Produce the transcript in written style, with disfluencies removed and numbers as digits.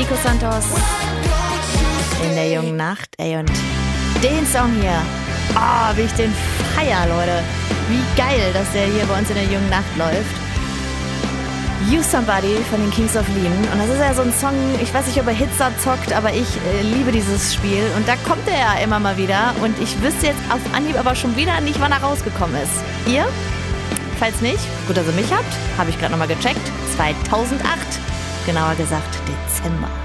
Nico Santos in der jungen Nacht. Ey, und den Song hier, wie ich den feier, Leute. Wie geil, dass der hier bei uns in der jungen Nacht läuft. You Somebody von den Kings of Leon. Und das ist ja so ein Song, ich weiß nicht, ob er Hitzer zockt, aber ich liebe dieses Spiel. Und da kommt er ja immer mal wieder. Und ich wüsste jetzt auf Anhieb aber schon wieder nicht, wann er rausgekommen ist. Ihr? Falls nicht, gut, dass ihr mich habt, habe ich gerade nochmal gecheckt. 2008, genauer gesagt Dezember.